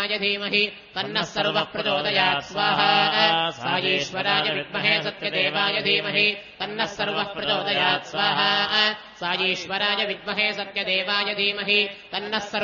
सत्यदेवाय धीमहि तन्नः सर्वः प्रचोदयात् स्वाहा सायीश्वराय विद्महे सत्यदेवाय धीमहि तन्नः सर्वः प्रचोदयात् स्वाहा सायीश्वराय विद्महे सत्यदेवाय धीमहि तन्नः